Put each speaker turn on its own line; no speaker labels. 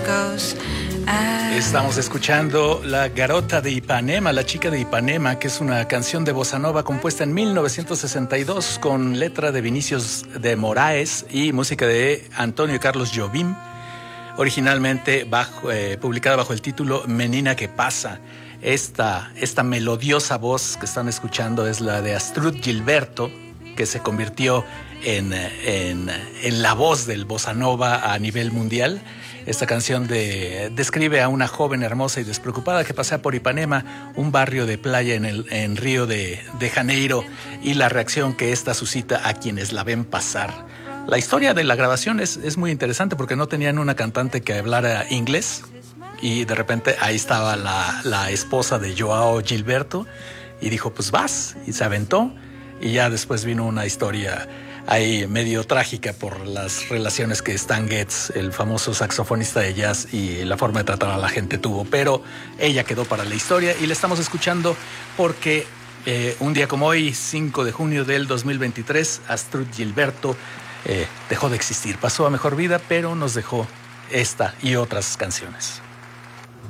Estamos escuchando La Garota de Ipanema, La Chica de Ipanema, que es una canción de bossa nova compuesta en 1962 con letra de Vinicius de Moraes y música de Antonio Carlos Jobim, originalmente publicada bajo el título Menina que pasa. Esta melodiosa voz que están escuchando es la de Astrud Gilberto, que se convirtió en la voz del bossa nova a nivel mundial. Esta canción describe a una joven hermosa y despreocupada que pasea por Ipanema, un barrio de playa en Río de Janeiro, y la reacción que esta suscita a quienes la ven pasar. La historia de la grabación es muy interesante porque no tenían una cantante que hablara inglés y de repente ahí estaba la esposa de Joao Gilberto y dijo, pues vas, y se aventó, y ya después vino una historia ahí medio trágica por las relaciones que Stan Getz, el famoso saxofonista de jazz, y la forma de tratar a la gente tuvo, pero ella quedó para la historia y la estamos escuchando porque un día como hoy, 5 de junio del 2023, Astrud Gilberto dejó de existir, pasó a mejor vida, pero nos dejó esta y otras canciones.